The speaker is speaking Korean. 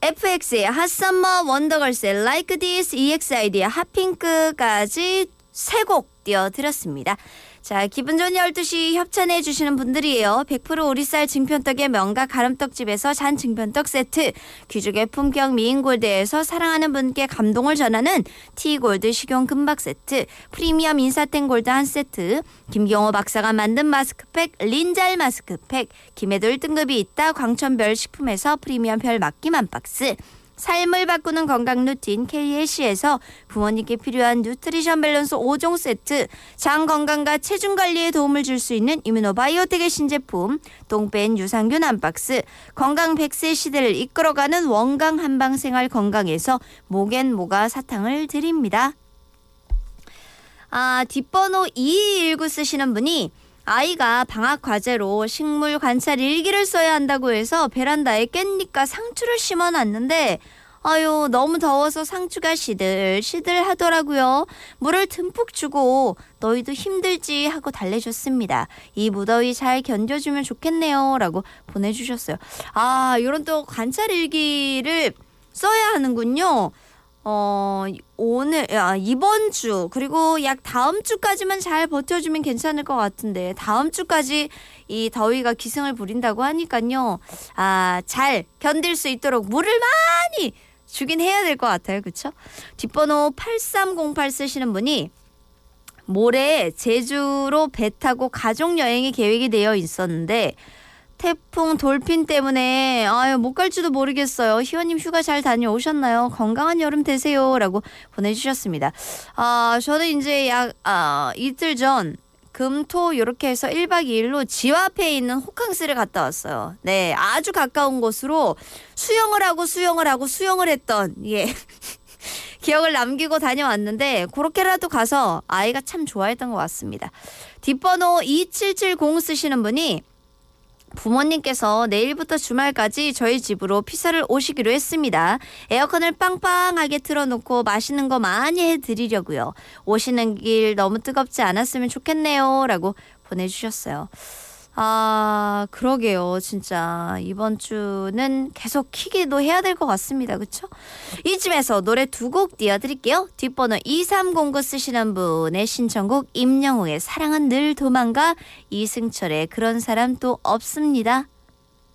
FX의 핫썸머, 원더걸스의 Like This, EXID의 핫핑크까지 세 곡 띄워드렸습니다. 자, 기분 좋은 12시 협찬해 주시는 분들이에요. 100% 오리쌀 증편떡의 명가 가름떡집에서 잔 증편떡 세트, 귀족의 품격 미인골드에서 사랑하는 분께 감동을 전하는 티골드 식용 금박 세트, 프리미엄 인사땡 골드 한 세트, 김경호 박사가 만든 마스크팩 린잘 마스크팩, 김해도 1등급이 있다 광천별 식품에서 프리미엄 별 맡김 한 박스, 삶을 바꾸는 건강 루틴 KLC에서 부모님께 필요한 뉴트리션 밸런스 5종 세트, 장 건강과 체중 관리에 도움을 줄 수 있는 이뮤노바이오텍의 신제품 똥뺀 유산균 한 박스, 건강 100세 시대를 이끌어가는 원강 한방생활 건강에서 목앤모가 사탕을 드립니다. 뒷번호 2219 쓰시는 분이 아이가 방학 과제로 식물 관찰 일기를 써야 한다고 해서 베란다에 깻잎과 상추를 심어놨는데 너무 더워서 상추가 시들시들 하더라고요. 물을 듬뿍 주고 너희도 힘들지 하고 달래줬습니다. 이 무더위 잘 견뎌주면 좋겠네요 라고 보내주셨어요. 이런 또 관찰 일기를 써야 하는군요. 이번 주 그리고 약 다음 주까지만 잘 버텨주면 괜찮을 것 같은데 다음 주까지 이 더위가 기승을 부린다고 하니까요. 잘 견딜 수 있도록 물을 많이 주긴 해야 될 것 같아요. 그렇죠? 뒷번호 8308 쓰시는 분이 모레 제주로 배 타고 가족여행이 계획이 되어 있었는데 태풍 돌핀 때문에 못 갈지도 모르겠어요. 희원님 휴가 잘 다녀오셨나요? 건강한 여름 되세요 라고 보내주셨습니다. 저는 이제 약 이틀 전 금토 이렇게 해서 1박 2일로 집 앞에 있는 호캉스를 갔다 왔어요. 네, 아주 가까운 곳으로 수영을 했던 기억을 남기고 다녀왔는데 그렇게라도 가서 아이가 참 좋아했던 것 같습니다. 뒷번호 2770 쓰시는 분이 부모님께서 내일부터 주말까지 저희 집으로 피서를 오시기로 했습니다. 에어컨을 빵빵하게 틀어놓고 맛있는 거 많이 해드리려고요. 오시는 길 너무 뜨겁지 않았으면 좋겠네요 라고 보내주셨어요. 그러게요. 진짜 이번 주는 계속 키기도 해야 될 것 같습니다. 그렇죠? 이쯤에서 노래 두 곡 띄워드릴게요. 뒷번호 2309 쓰시는 분의 신청곡 임영웅의 사랑은 늘 도망가, 이승철의 그런 사람 또 없습니다.